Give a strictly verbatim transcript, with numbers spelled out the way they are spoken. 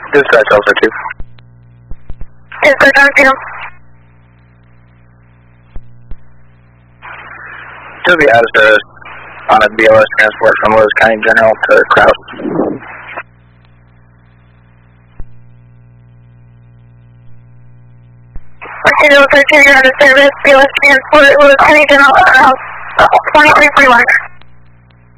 Dispatch Alpha two. Dispatch Alpha two. Toby has a, on a B L S transport from Lewis County General to Krause. Zero thirteen, you're out of service, B L S transport, Lewis County General, Krause, twenty-three forty-one.